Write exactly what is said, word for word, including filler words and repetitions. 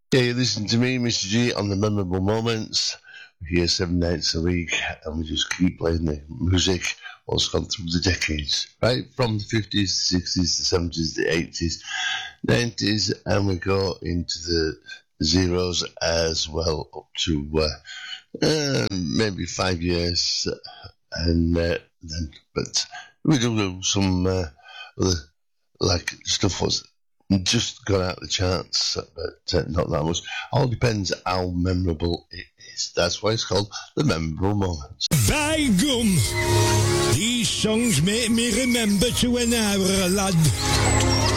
Yeah, you listen to me, Mister G, on the memorable moments. We're here seven nights a week, and we just keep playing the music what's gone through the decades, right? From the fifties, sixties, the seventies, the eighties, nineties, and we go into the zeros as well, up to uh, uh, maybe five years, and uh, then, but we do do some uh, other, like, stuff was just got out the charts, but uh, not that much. All depends how memorable it is. That's why it's called the memorable moments. By gum, these songs make me remember to when I was a lad.